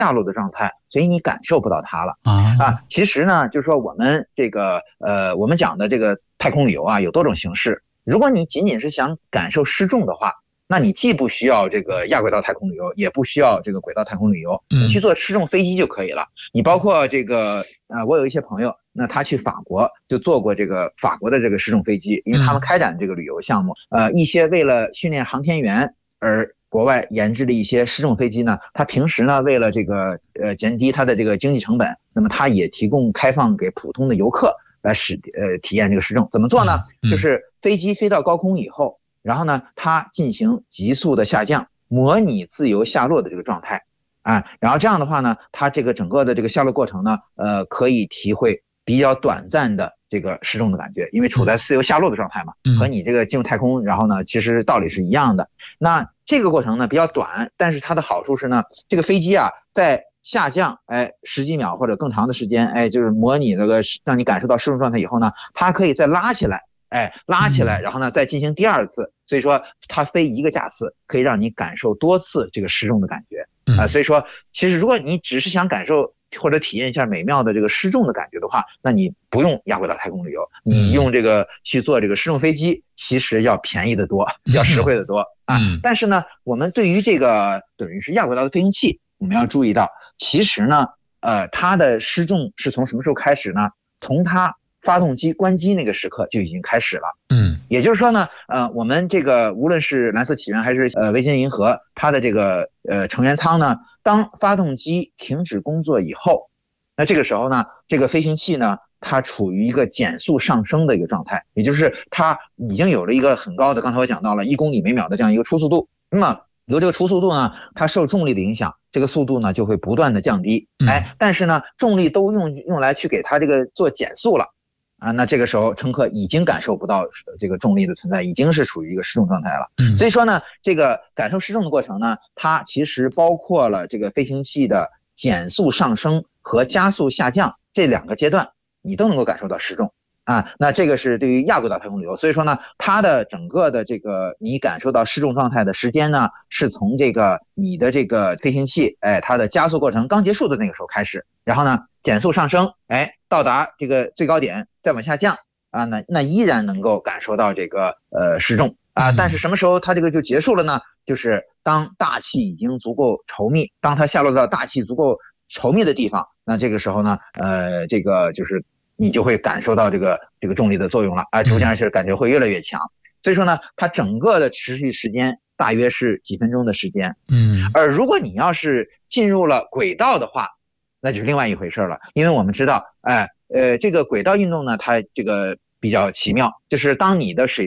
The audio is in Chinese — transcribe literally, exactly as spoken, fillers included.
下落的状态，所以你感受不到它了啊。啊，其实呢，就是说我们这个呃，我们讲的这个太空旅游啊，有多种形式。如果你仅仅是想感受失重的话，那你既不需要这个亚轨道太空旅游，也不需要这个轨道太空旅游，你去坐失重飞机就可以了。你包括这个呃，我有一些朋友，那他去法国就坐过这个法国的这个失重飞机，因为他们开展这个旅游项目，呃，一些为了训练航天员而国外研制的一些失重飞机呢，它平时呢为了这个呃减低它的这个经济成本，那么它也提供开放给普通的游客来使呃体验这个失重。怎么做呢？就是飞机飞到高空以后，然后呢它进行急速的下降，模拟自由下落的这个状态啊，然后这样的话呢，它这个整个的这个下落过程呢，呃可以体会比较短暂的这个失重的感觉，因为处在自由下落的状态嘛，和你这个进入太空，然后呢，其实道理是一样的。那这个过程呢比较短，但是它的好处是呢，这个飞机啊在下降，哎，十几秒或者更长的时间，哎，就是模拟这个让你感受到失重状态以后呢，它可以再拉起来，哎，拉起来，然后呢再进行第二次，所以说它飞一个架次可以让你感受多次这个失重的感觉啊、呃。所以说，其实如果你只是想感受或者体验一下美妙的这个失重的感觉的话，那你不用亚轨道太空旅游，你用这个去做这个失重飞机，其实要便宜得多，要实惠得多啊。但是呢，我们对于这个等于是亚轨道的飞行器，我们要注意到，其实呢，呃，它的失重是从什么时候开始呢？从它发动机关机那个时刻就已经开始了。嗯，也就是说呢，呃，我们这个无论是蓝色起源还是呃维京银河，它的这个呃成员舱呢，当发动机停止工作以后，那这个时候呢，这个飞行器呢，它处于一个减速上升的一个状态，也就是它已经有了一个很高的，刚才我讲到了一公里每秒的这样一个初速度。那么由这个初速度呢，它受重力的影响，这个速度呢就会不断的降低。哎，但是呢，重力都用用来去给它这个做减速了。啊，那这个时候乘客已经感受不到这个重力的存在，已经是处于一个失重状态了。嗯，所以说呢，这个感受失重的过程呢，它其实包括了这个飞行器的减速上升和加速下降这两个阶段，你都能够感受到失重啊。那这个是对于亚轨道太空旅游，所以说呢，它的整个的这个你感受到失重状态的时间呢，是从这个你的这个飞行器，哎，它的加速过程刚结束的那个时候开始，然后呢，减速上升，哎，到达这个最高点，再往下降啊，那那依然能够感受到这个呃失重啊。但是什么时候它这个就结束了呢？就是当大气已经足够稠密，当它下落到大气足够稠密的地方，那这个时候呢，呃，这个就是你就会感受到这个这个重力的作用了啊，逐渐是感觉会越来越强。所以说呢，它整个的持续时间大约是几分钟的时间。嗯，而如果你要是进入了轨道的话，那就是另外一回事了，因为我们知道，哎，呃，这个轨道运动呢，它这个比较奇妙，就是当你的水